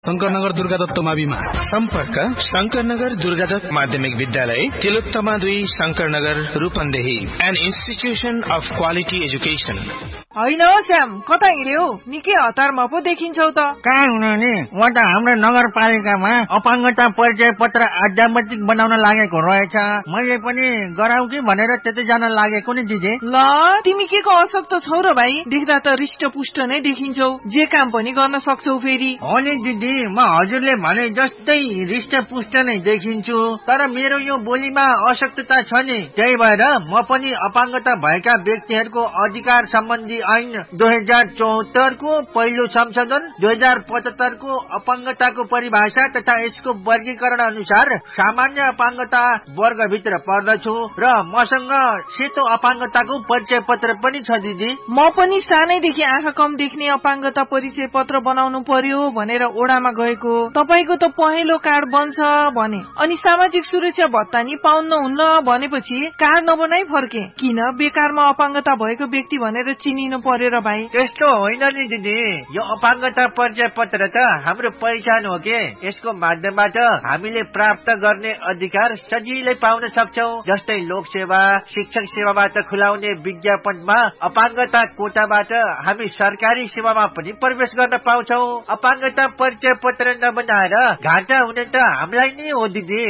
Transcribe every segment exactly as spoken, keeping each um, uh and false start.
शंकरनगर दुर्गादत्त माविमा। सम्पर्क शंकरनगर दुर्गादत्त माध्यमिक विद्यालय, तिलोत्तमा दुई, Shankar Nagar, Rupandehi. An institution of quality education. होइन श्याम, कता हिँड्यौ? निकै हतारमा पो देखिन्छौ त। कहाँ हुनु नि, म त हाम्रो नगरपालिकामा अपाङ्गता परिचय पत्र अध्यावधिक बनाउन लागेको रहेछ। मैले पनि गराउ कि भनेर त्यतै जान लागेको नि दिदी। ल, तिमी के को अशक्त छौ र भाइ? देख्दा त हृष्टपुष्ट नै देखिन्छौ, जे काम पनि गर्न सक्छौ फेरि। हो नि दिदी, म हजुरले भने जस्तै हृष्टपुष्ट नै देखिन्छु, तर मेरो यो बोलीमा अशक्तता छ नि। त्यही भएर म पनि अपाङ्गता भएका व्यक्तिहरूको अधिकार सम्बन्धी ऐन दुई हजार चौहत्तर को पहिलो संशोधन, दुई हजार पचहत्तर को अपाङ्गताको परिभाषा तथा यसको वर्गीकरण अनुसार सामान्य अपाङ्गता वर्गभित्र पर्दछु र मसँग सेतो अपाङ्गताको परिचय पत्र पनि छ दिदी। म पनि सानैदेखि आँखा कम देख्ने अपाङ्गता परिचय पत्र बनाउनु पर्यो भनेर ओडामा गएको। तपाईको त पहेँलो कार्ड बन्छ भने, अनि सामाजिक सुरक्षा भत्ता नि पाउनुहुन्न भनेपछि कार्ड नबनाई फर्के। किन बेकारमा अपाङ्गता भएको व्यक्ति भनेर चिनिनु पर्यो र भाइ? त्यस्तो होइन नि दिदी, यो अपाङ्गता परिचय पत्र त हाम्रो पहिचान हो के। यसको माध्यमबाट हामीले प्राप्त गर्ने अधिकार सजिलै पाउन सक्छौ, जस्तै लोकसेवा, शिक्षक सेवाबाट खुलाउने विज्ञापनमा अपाङ्गता कोटाबाट हामी सरकारी सेवामा पनि प्रवेश गर्न पाउँछौ। अपाङ्गता परिचय पत्र नबनाएर घाटा हुने त हामीलाई नै हो दिदी।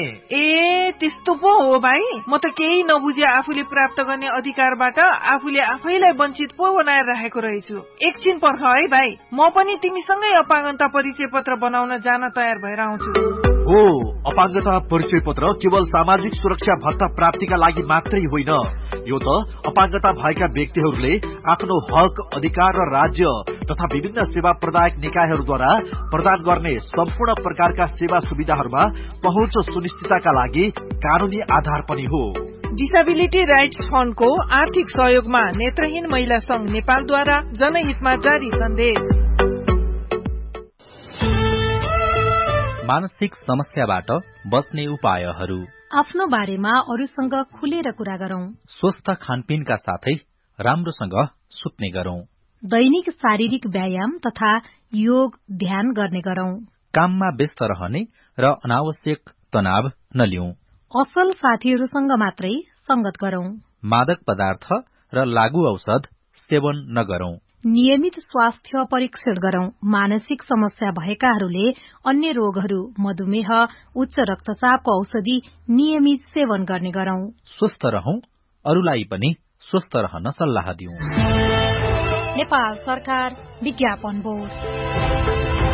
ए, त्यस्तो पो हो भाइ? म त केही नबुझे आफूले प्राप्त गर्ने अधिकारबाट आफूले आफैलाई वञ्चित पो बनाएर राखेको रहेछु। एकछिन पर्ख है भाइ, म पनि तिमीसँगै अपाङ्गता परिचय पत्र बनाउन जान तयार भएर आउँछु। हो, अपाङ्गता परिचय पत्र केवल सामाजिक सुरक्षा भत्ता प्राप्तिका लागि मात्रै होइन, यो त अपाङ्गता भएका व्यक्तिहरूले आफ्नो हक, अधिकार र राज्य तथा विभिन्न सेवा प्रदायक निकायहरूद्वारा प्रदान गर्ने सम्पूर्ण प्रकारका सेवा सुविधाहरूमा पहुँच सुनिश्चितताका लागि कानूनी आधार पनि हो। डिसेबिलिटी राइट्स फन्डको आर्थिक सहयोगमा नेत्रहीन महिला संघ नेपालद्वारा जनहितमा जारी सन्देश। मानसिक समस्याबाट बच्ने उपायहरू। आफ्नो बारेमा अरूसँग खुलेर कुरा गरौं। स्वस्थ खानपिनका साथै राम्रोसँग सुत्ने गरौं। दैनिक शारीरिक व्यायाम तथा योग ध्यान गर्ने गरौं। काममा व्यस्त रहने र अनावश्यक तनाव नलिउँ। असल साथीहरूसँग मात्रै संगत गरौं। मादक पदार्थ र लागू औषध सेवन नगरौं। नियमित स्वास्थ्य परीक्षण गरौं। मानसिक समस्या भएकाहरूले अन्य रोगहरू, मधुमेह, उच्च रक्तचापको औषधि नियमित सेवन गर्ने गरौं। स्वस्थ रहौं, अरूलाई पनि स्वस्थ रहन सल्लाह दिउँ। नेपाल सरकार विज्ञापन बोर्ड।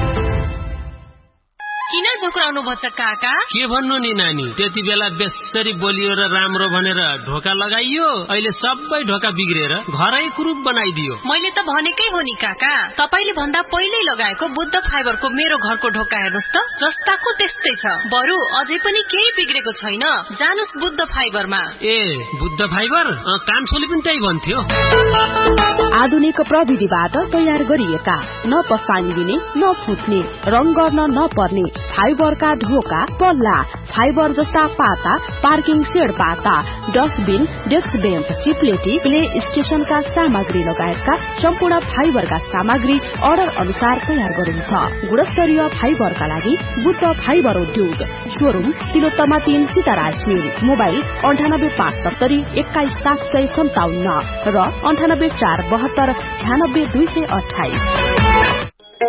किन झुक्राउनु भन्छ काका? के भन्नु नि नानी, त्यति बेला बेसरी बोलियो र राम्रो भनेर ढोका लगाइयो, अहिले सबै ढोका बिग्रेर घरै कुरूप बनाइदियो। मैले त भनेकै हो नि काका, तपाईले भन्दा पहिल्यै लगाएको बुद्ध फाइबरको मेरो घरको ढोका हेर्नुस् त, जस्ताको त्यस्तै छ। बरु अझै पनि केही बिग्रेको छैन। जानुस् बुद्ध फाइबरमा। ए, बुद्ध फाइबर? कान्छोले पनि त्यही भन्थ्यो। आधुनिक प्रविधिबाट तयार गरिएका, न पसानी दिने, न फुट्ने, रङ गर्न नपर्ने फाइबरका ढोका, पल्ला, फाइबर जस्ता पाता, पार्किङ सेड पाता, डस्टबिन, डेस्क बेन्च, चिप्लेटी, प्ले स्टेशनका सामग्री लगायतका सम्पूर्ण फाइबरका सामग्री अर्डर अनुसार तयार गरिन्छ। गुणस्तरीय फाइबरका लागि बुद्ध फाइबर उद्योग, शोरूम तिलोत्तमा तीन सीताराज मिल, मोबाइल अन्ठानब्बे पाँच सत्तरी एक्काइस सात सय सन्ताउन्न र अन्ठानब्बे चार बहत्तर छ्यानब्बे दुई सय अठाइस।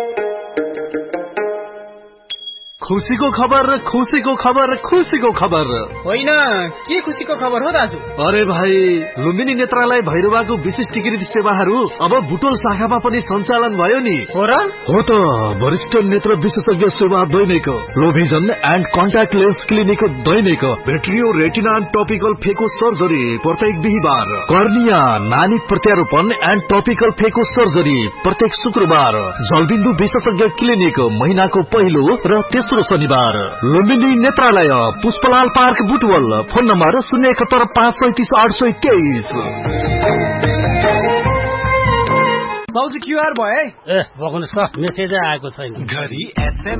खुसीको खबर, खुसीको खबर, खुसीको खबर। होइन, के खुसीको खबर हो दाजु? अरे भाइ, लुम्बिनी नेत्रालय भैरवाको विशिष्टीकृत सेवाहरू अब बुटोल शाखामा पनि सञ्चालन भयो नि। हो र? हो त, वरिष्ठ नेत्र विशेषज्ञ सेवा दैनिक, लो vision and contact lens clinic Dainik, भेट्रियो retina and topical फेको सर्जरी प्रत्येक बिहिबार, कर्निया नानी प्रत्यारोपण एन्ड टपिकल फेको सर्जरी प्रत्येक शुक्रबार, जलबिन्दु विशेषज्ञ क्लिनिक महिनाको पहिलो र तेस्रो शनिबार, लुम्बिनी नेत्रालय Pushpalal park Butwal, phone number शून्य एकहत्तर पाँच सैतिस आठ सय तेइस। क्युआर भयो। ए, बग्नुहोस् त, मेसेजै आएको छैन।